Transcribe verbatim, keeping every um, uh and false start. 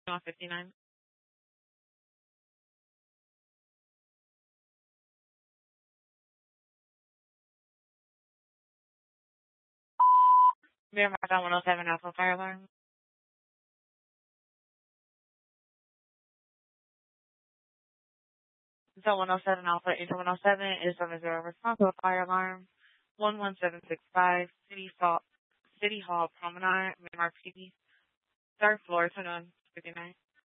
one fifty-nine. Miramar on one oh seven Alpha Fire Alarm. So one oh seven Alpha into one oh seven is seven zero response to a fire alarm. one one seven six five City Hall, City Hall Promenade, Miramar P D. Third floor, twenty-one fifty-nine.